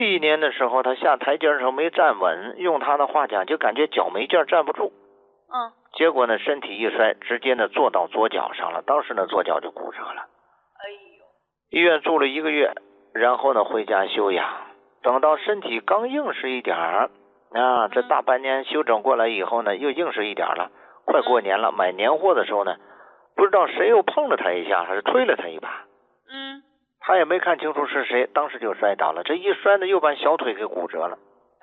一年的时候，他下台阶的时候没站稳，用他的话讲，就感觉脚没劲，站不住。结果呢，身体一摔，直接呢坐到左脚上了，当时呢左脚就骨折了。医院住了1个月，然后呢回家休养。等到身体刚硬实一点儿，这大半年休整过来以后呢，又硬实一点了。快过年了，买年货的时候呢，不知道谁又碰了他一下，还是推了他一把。他也没看清楚是谁，当时就摔倒了。这一摔呢，又把小腿给骨折了。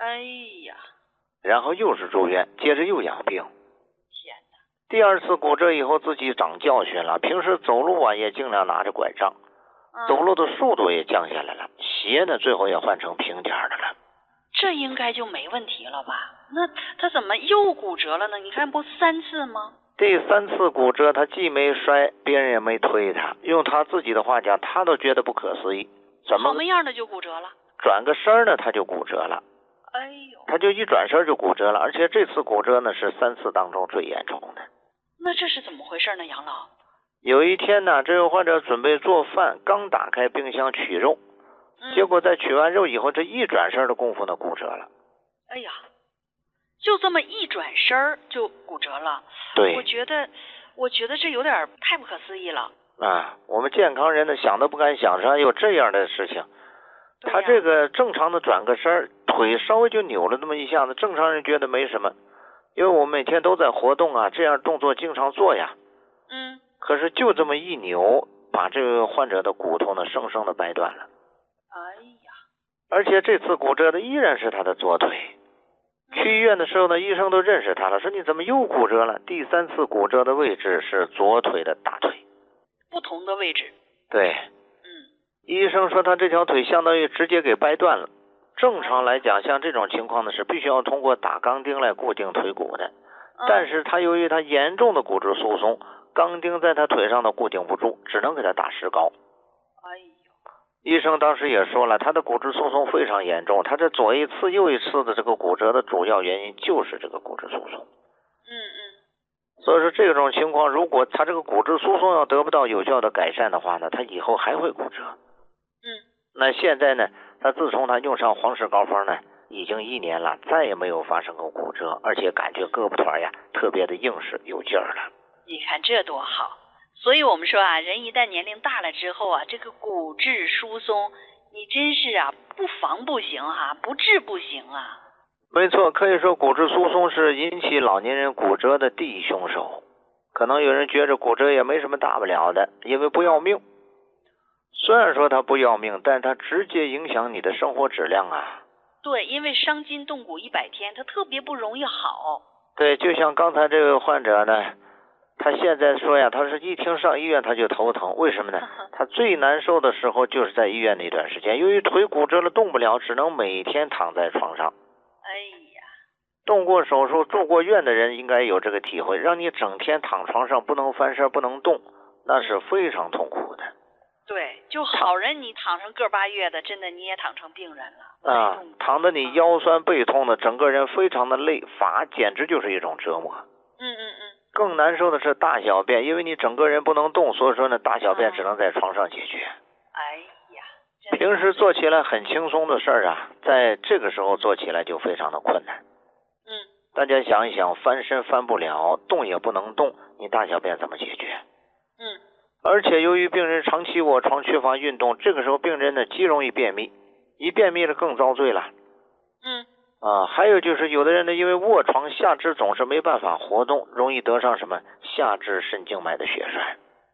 然后又是住院，接着又养病。第2次骨折以后，自己长教训了，平时走路啊也尽量拿着拐杖，走路的速度也降下来了，鞋呢最后也换成平底的了。 这应该就没问题了吧？那他怎么又骨折了呢？你看不3次吗？ 第3次骨折，他既没摔，别人也没推他，用他自己的话讲，他都觉得不可思议，怎么什么样的就骨折了？ 转个身呢他就骨折了。他就一转身就骨折了，而且这次骨折呢是3次当中最严重的。 那这是怎么回事呢，杨老？ 有一天呢，这位患者准备做饭，刚打开冰箱取肉，结果在取完肉以后，这一转身的功夫呢骨折了。 就这么一转身就骨折了。 对， 我觉得这有点太不可思议了。 我们健康人呢想都不敢想，还有这样的事情。他这个正常的转个身，腿稍微就扭了那么一下子，正常人觉得没什么，因为我们每天都在活动啊，这样动作经常做呀。可是就这么一扭，把这个患者的骨头呢生生的掰断了。而且这次骨折的依然是他的左腿。去医院的时候呢，医生都认识他了，说你怎么又骨折了？第3次骨折的位置是左腿的大腿， 不同的位置。 对。医生说他这条腿相当于直接给掰断了。正常来讲，像这种情况呢是必须要通过打钢钉来固定腿骨的。但是他由于他严重的骨质疏松，钢钉在他腿上呢固定不住，只能给他打石膏。医生当时也说了，他的骨质疏松非常严重，他这左一次右一次的这个骨折的主要原因就是这个骨质疏松。所以说这种情况，如果他这个骨质疏松要得不到有效的改善的话呢，他以后还会骨折。那现在呢，他自从他用上黄石膏方呢，已经1年了，再也没有发生过骨折，而且感觉胳膊团呀特别的硬实有劲儿了。 你看这多好！所以我们说啊，人一旦年龄大了之后啊，这个骨质疏松，你真是不防不行不治不行啊。 没错，可以说骨质疏松是引起老年人骨折的第一凶手。可能有人觉着骨折也没什么大不了的，因为不要命。虽然说它不要命，但它直接影响你的生活质量啊。 对，因为伤筋动骨100天，它特别不容易好。 对，就像刚才这位患者呢，他现在说呀，他是一听上医院他就头疼，为什么呢？他最难受的时候就是在医院那段时间，由于腿骨折了动不了，只能每天躺在床上。动过手术住过院的人应该有这个体会，让你整天躺床上不能翻身不能动，那是非常痛苦的。 对，就好人你躺上个把月的，真的你也躺成病人了。 躺得你腰酸背痛的，整个人非常的累乏，简直就是一种折磨。更难受的是大小便，因为你整个人不能动，所以说呢，大小便只能在床上解决。平时做起来很轻松的事儿啊，在这个时候做起来就非常的困难。大家想一想，翻身翻不了，动也不能动，你大小便怎么解决？而且由于病人长期卧床缺乏运动，这个时候病人呢极容易便秘，一便秘了更遭罪了。还有就是有的人呢，因为卧床下肢总是没办法活动，容易得上什么下肢神经脉的血栓。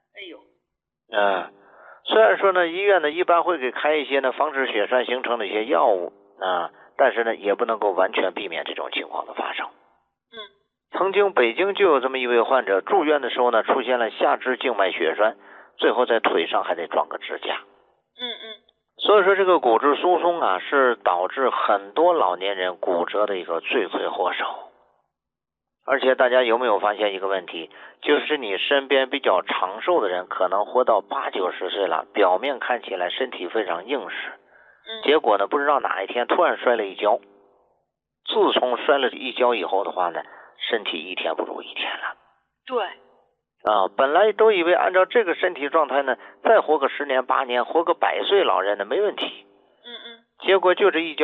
虽然说呢，医院呢一般会给开一些呢防止血栓形成的一些药物但是呢也不能够完全避免这种情况的发生。曾经北京就有这么一位患者，住院的时候呢出现了下肢静脉血栓，最后在腿上还得装个支架。所以说这个骨质疏松是导致很多老年人骨折的一个罪魁祸首。而且大家有没有发现一个问题，就是你身边比较长寿的人，可能活到80、90岁了，表面看起来身体非常硬实，结果呢不知道哪一天突然摔了一跤。自从摔了一跤以后的话呢，身体一天不如一天了。 对本来都以为按照这个身体状态呢，再活个10年8年，活个100岁老人呢没问题。 结果就这一